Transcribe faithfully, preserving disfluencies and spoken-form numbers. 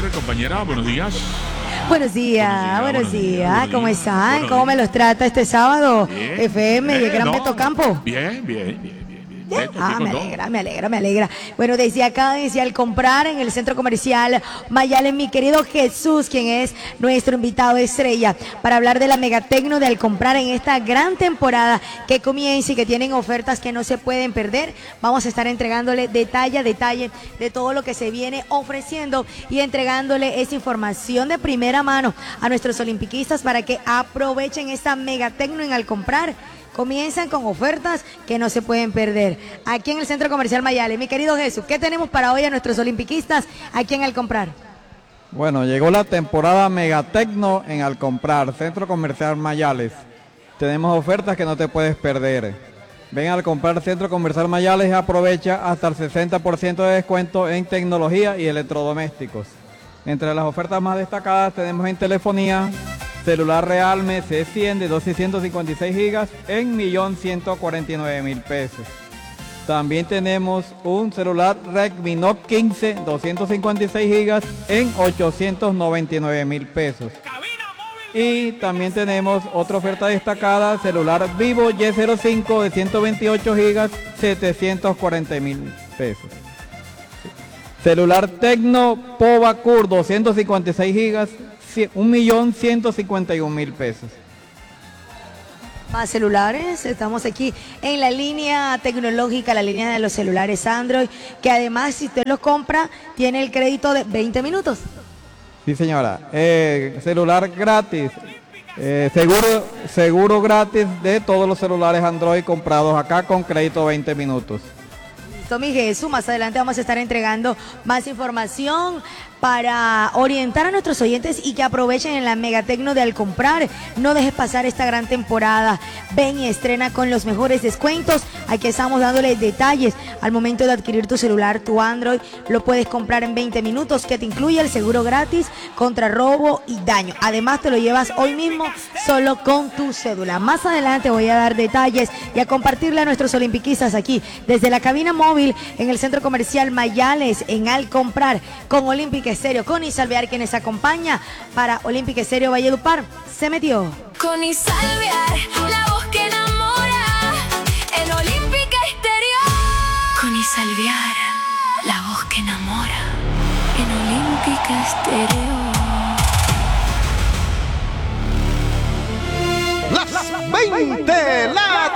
compañera, buenos días. Buenos días, buenos días, ¿cómo están? ¿Cómo me los trata este sábado? Bien, F M y el Gran no, Beto Campo. Bien, bien, bien, bien, bien. Beto, Ah, aquí me con alegra, todo. me alegra, me alegra. Bueno, desde acá, desde al comprar en el centro comercial Mayales, mi querido Jesús, quien es nuestro invitado estrella, para hablar de la Megatecno de al comprar en esta gran temporada que comienza y que tienen ofertas que no se pueden perder. Vamos a estar entregándole detalle a detalle de todo lo que se viene ofreciendo y entregándole esa información de primera mano a nuestros olimpiquistas para que aprovechen esta Megatecno en al comprar. Comienzan con ofertas que no se pueden perder. Aquí en el Centro Comercial Mayales. Mi querido Jesús, ¿qué tenemos para hoy a nuestros olimpiquistas aquí en Al Comprar? Bueno, llegó la temporada Megatecno en Al Comprar, Centro Comercial Mayales. Tenemos ofertas que no te puedes perder. Ven Al Comprar, Centro Comercial Mayales y aprovecha hasta el sesenta por ciento de descuento en tecnología y electrodomésticos. Entre las ofertas más destacadas tenemos en telefonía, celular Realme C cien de doscientos cincuenta y seis gigas en un millón ciento cuarenta y nueve mil pesos. También tenemos un celular Redmi Note quince doscientos cincuenta y seis gigas en ochocientos noventa y nueve mil pesos. Y también tenemos otra oferta destacada, celular Vivo Y cero cinco de ciento veintiocho gigas, setecientos cuarenta mil pesos. Celular Tecno Povacur doscientos cincuenta y seis gigas, un millón ciento cincuenta y un mil pesos. Más celulares, estamos aquí en la línea tecnológica, la línea de los celulares Android, que además si usted los compra, tiene el crédito de veinte minutos. Sí, señora. Eh, celular gratis, eh, seguro, seguro gratis de todos los celulares Android comprados acá con crédito veinte minutos. Listo, mi Jesús, más adelante vamos a estar entregando más información para orientar a nuestros oyentes y que aprovechen en la Megatecno de al comprar. No dejes pasar esta gran temporada. Ven y estrena con los mejores descuentos. Aquí estamos dándole detalles. Al momento de adquirir tu celular, tu Android, lo puedes comprar en veinte minutos, que te incluye el seguro gratis contra robo y daño. Además, te lo llevas hoy mismo solo con tu cédula. Más adelante voy a dar detalles y a compartirle a nuestros olimpiquistas aquí, desde la cabina móvil en el Centro Comercial Mayales, en Al Comprar, con Olímpica Estéreo, con Isalvear, quienes acompaña para Olímpica Estéreo Valledupar. Se metió. Con Isalvear.